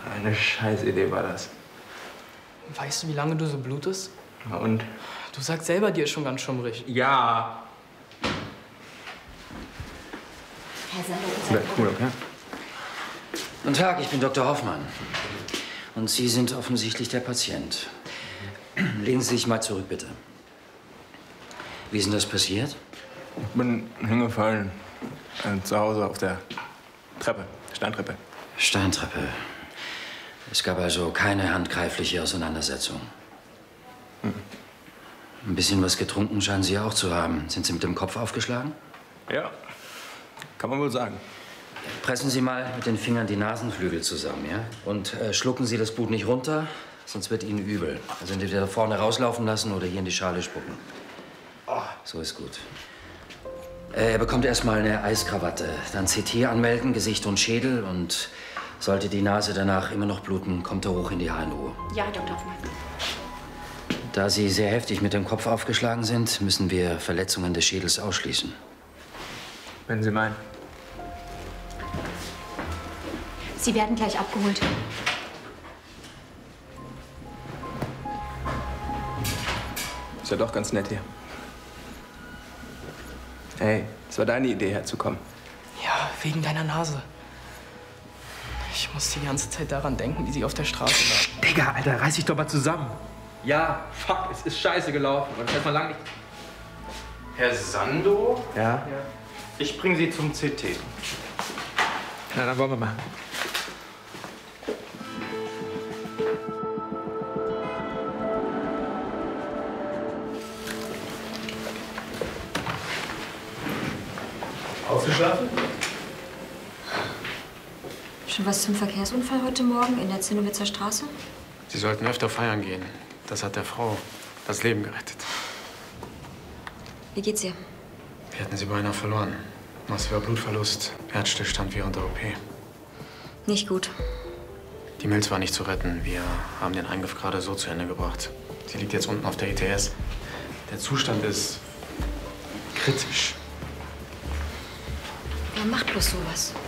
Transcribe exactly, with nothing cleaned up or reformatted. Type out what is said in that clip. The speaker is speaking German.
Eine Scheißidee war das. Weißt du, wie lange du so blutest? Na und? Du sagst selber, dir ist schon ganz schummrig. Ja. Herr Sando, Cool, okay. Guten Tag, ich bin Doktor Hoffmann. Und Sie sind offensichtlich der Patient. Lehnen Sie sich mal zurück, bitte. Wie ist denn das passiert? Ich bin hingefallen. Äh, zu Hause auf der Treppe, Steintreppe. Steintreppe. Es gab also keine handgreifliche Auseinandersetzung. Hm. Ein bisschen was getrunken scheinen Sie auch zu haben. Sind Sie mit dem Kopf aufgeschlagen? Ja, kann man wohl sagen. Pressen Sie mal mit den Fingern die Nasenflügel zusammen, ja? Und äh, schlucken Sie das Blut nicht runter, sonst wird Ihnen übel. Also entweder vorne rauslaufen lassen oder hier in die Schale spucken. So ist gut. Äh, er bekommt erstmal eine Eiskrawatte, dann C T anmelden, Gesicht und Schädel und sollte die Nase danach immer noch bluten, kommt er hoch in die H N O. Ja, Doktor Hoffmann. Da Sie sehr heftig mit dem Kopf aufgeschlagen sind, müssen wir Verletzungen des Schädels ausschließen. Wenn Sie meinen. Sie werden gleich abgeholt. Ist ja doch ganz nett hier. Hey, es war deine Idee, herzukommen. Ja, wegen deiner Nase. Ich muss die ganze Zeit daran denken, wie sie auf der Straße war. Digga, Alter, reiß dich doch mal zusammen. Ja, fuck, es ist scheiße gelaufen. Und das mal lang nicht. Herr Sando? Ja? Ja. Ich bringe Sie zum C T. Na, dann wollen wir mal. Ausgeschlafen? Schon was zum Verkehrsunfall heute Morgen in der Zinnowitzer Straße? Sie sollten öfter feiern gehen. Das hat der Frau das Leben gerettet. Wie geht's ihr? Wir hätten sie beinahe verloren. Massiver Blutverlust, Herzstillstand während der O P. Nicht gut. Die Milz war nicht zu retten. Wir haben den Eingriff gerade so zu Ende gebracht. Sie liegt jetzt unten auf der I T S. Der Zustand ist kritisch. Wer macht bloß sowas?